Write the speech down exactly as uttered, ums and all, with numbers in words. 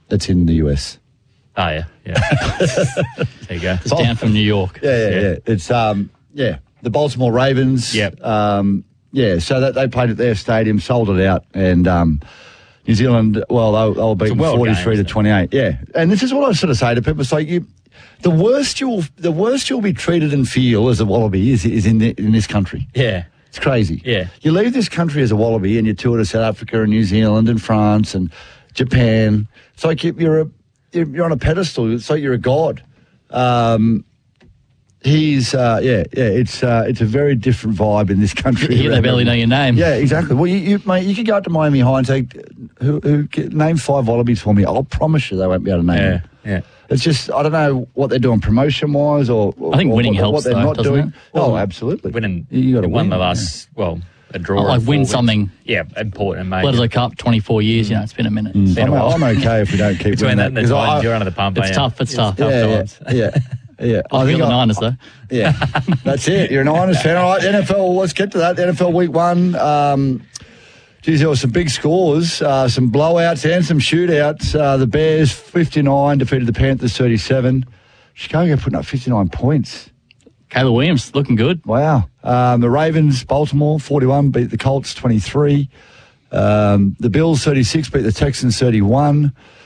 That's in the U S. Oh, yeah, yeah. There you go. It's down from New York. Yeah, yeah, yeah. yeah. It's, um, yeah, the Baltimore Ravens. Yep. Um, yeah, so that they played at their stadium, sold it out, and um, New Zealand, well, they'll, they'll beat forty-three to twenty-eight. Yeah, and this is what I sort of say to people. It's like you, the worst you'll, the worst you'll be treated and feel as a Wallaby is is in the, in this country. Yeah. It's crazy. Yeah. You leave this country as a Wallaby and you tour to South Africa and New Zealand and France and Japan. It's like you're a you're on a pedestal. It's like you're a god. Um, he's uh, yeah yeah. It's uh, it's a very different vibe in this country. Here they barely know your name. Yeah, exactly. Well, you, you mate, you could go up to Miami High and say, who, who name five Wallabies for me. I'll promise you they won't be able to name Yeah, them. yeah. It's just, I don't know what they're doing promotion wise or, or I think winning what, helps, what they're though, not doesn't doing. it? Oh, absolutely. Winning, you got to won win the last, yeah. well, a draw. Like win wins. something. Yeah, important, mate. Bledisloe Cup, twenty-four years, you know, it's been a minute. Mm. Been I'm, a I'm okay if we don't keep Between winning that and the that. 'cause Titans, I- you're under the pump, It's ain't tough, it's tough. tough yeah, times. yeah, yeah, yeah. I think the Niners, though. Yeah, that's it. You're an Niners fan. All right, N F L, let's get to that. N F L week one. Um, geez, there were some big scores, uh, some blowouts and some shootouts. Uh, the Bears, fifty-nine, defeated the Panthers, thirty-seven. Chicago putting up fifty-nine points. Caleb Williams, looking good. Wow. Um, the Ravens, Baltimore, forty-one, beat the Colts, twenty-three. Um, the Bills, thirty-six, beat the Texans, thirty-one.